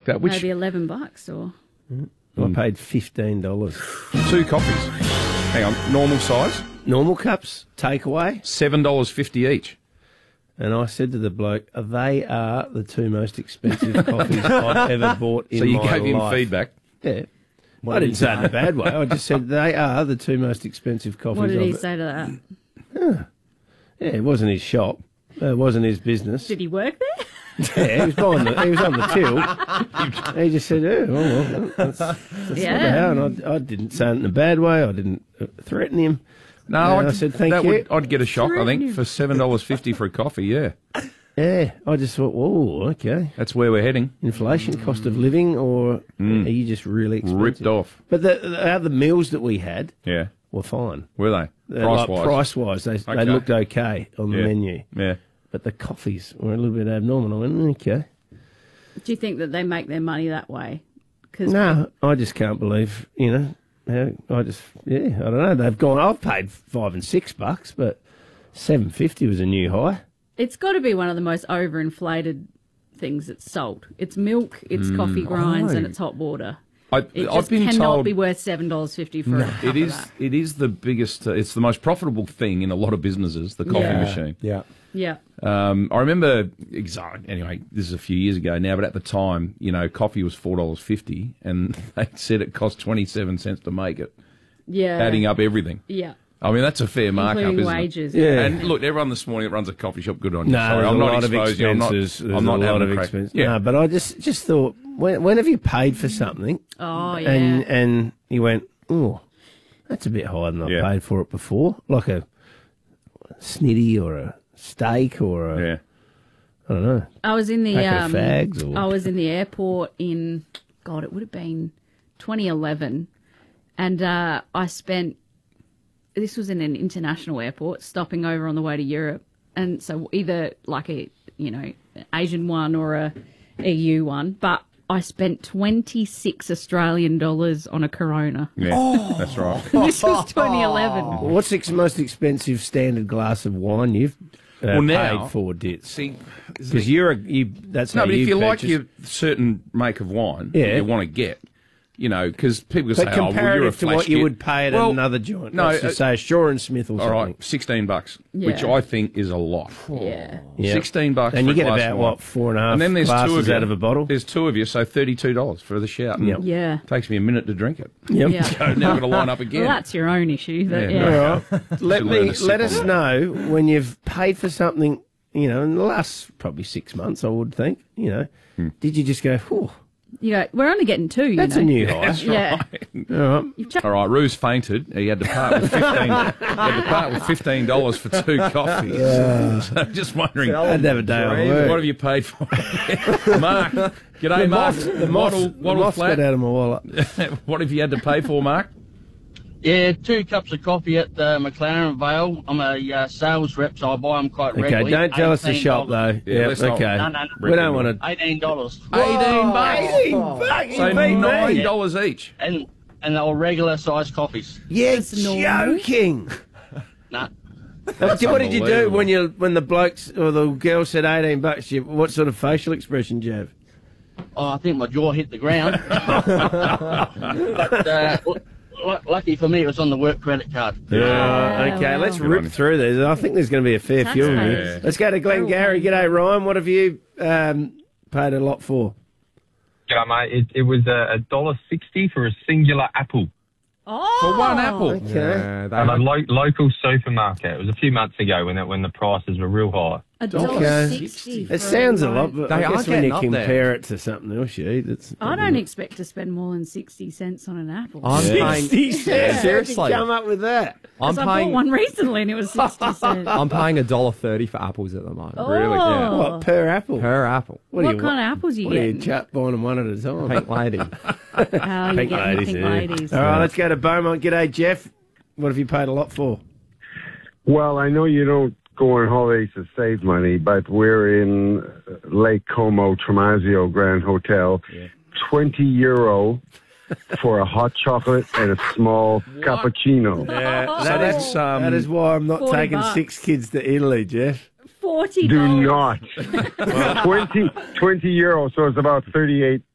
that. Which Maybe $11 or... I paid $15. 2 coffees. Hang on, normal size? Normal cups, takeaway. $7.50 each. And I said to the bloke, they are the 2 most expensive coffees I've ever bought in my life. So you gave him feedback? Yeah. I didn't say it in a bad way. I just said they are the 2 most expensive coffees. What did he say to that? Yeah, it wasn't his shop. It wasn't his business. Did he work there? Yeah, he was on the till. He just said, well, that's not how. And I didn't say it in a bad way. I didn't threaten him. No, I said thank you. I'd get a shock, I think, for $7.50 for a coffee, yeah. Yeah, I just thought, whoa, okay. That's where we're heading. Inflation, cost of living, or are you just really expensive? Ripped off. But the other meals that we had were fine. Were they? Price-wise? Price-wise, they looked okay on the menu. Yeah. But the coffees were a little bit abnormal. I went, okay. Do you think that they make their money that way? No, I just can't believe, how I don't know. They've gone, I've paid $5 and $6, but $7.50 was a new high. It's got to be one of the most overinflated things that's sold. It's milk, it's coffee grinds, and it's hot water. It just cannot be worth $7.50 for it. It is the biggest, it's the most profitable thing in a lot of businesses, the coffee machine. Yeah. Yeah. I remember, anyway, this is a few years ago now, but at the time, coffee was $4.50 and they said it cost 27 cents to make it. Yeah. Adding up everything. Yeah. I mean, that's a fair markup, including isn't wages. it? Yeah. And look, everyone this morning that runs a coffee shop, good on you. No, Sorry, I'm not exposing you. I'm not a lot of having a crack. expense. Yeah. No, but I just thought, when have you paid for something? Oh, yeah. And you went, oh, that's a bit higher than I paid for it before. Like a snitty or a steak or a, I don't know. I was in the fags or... I was in the airport in, God, it would have been 2011, and I spent. This was in an international airport, stopping over on the way to Europe, and so either like a Asian one or a EU one, but I spent 26 Australian dollars on a Corona. Yeah, that's right. This was 2011. What's the most expensive standard glass of wine you've paid for, Dits? See, because that's no, how but you if you purchase. like your certain make of wine, that you want to get. Because people say, comparative you're a to flash what you kit. would pay at another joint. No, let's just say Shaw and Smith or something. All right, $16, Yeah. which I think is a lot. Yeah. $16 and for you get a glass about, of wine. 4.5 and then there's glasses two of you, out of a bottle? There's 2 of you, so $32 for the shout. Yep. Yeah. Takes me a minute to drink it. Yep. Yeah. So now I've got to line up again. Well, that's your own issue. But, Yeah. All right. let us on know when you've paid for something, in the last probably 6 months, I would think, Did you just go, whew, we're only getting 2, that's a new high. That's Yeah. right. All right. All right, Ruse fainted. He had to part with $15 for 2 coffees. Yeah. So I'm just wondering, I'd have a day off work. what have you paid for? Mark, g'day, Mark. The moth flat. got out of my wallet. What have you had to pay for, Mark? Yeah, 2 cups of coffee at McLaren Vale. I'm a sales rep, so I buy them quite regularly. Okay, don't tell us the shop, though. Yeah, let's not- okay. No. We don't want to... $18. $18. $18. So $9 each. And they were regular size coffees. You're That's normal. joking. Nah. What did you do unbelievable. when the blokes or the girl said $18? What sort of facial expression did you have? Oh, I think my jaw hit the ground. But lucky for me, it was on the work credit card. Yeah, okay, well. let's rip through these. I think there's going to be a fair few of you. Taxpayers. Let's go to Glenn Gary. G'day, Ryan. What have you paid a lot for? Yeah, mate. It was $1.60 for a singular apple Oh. For 1 apple. Okay. at a local supermarket. It was a few months ago when the prices were real high. $1.60. It sounds a lot, but They I are guess when you getting up compare there. it to something else you eat, it's... I don't expect to spend more than 60 cents on an apple. I'm paying 60 cents? seriously. How'd you come up with that? I'm 'Cause I bought paying one recently and it was 60 cents. I'm paying $1.30 for apples at the moment. Oh. Really? Yeah. What, per apple? Per apple. What What kind of apples you What are you getting? buying them one at a time? Pink lady. Oh, you're Pink getting ladies, pink yeah. ladies. All right, let's go to Beaumont. G'day, Jeff. What have you paid a lot for? Well, I know you don't go on holidays to save money, but we're in Lake Como, Tramasio Grand Hotel. €20 for a hot chocolate and a small cappuccino. Yeah, that's, that is why I'm not 40 taking bucks. 6 kids to Italy, Jeff. $40. Do not. 20 €, so it's about 38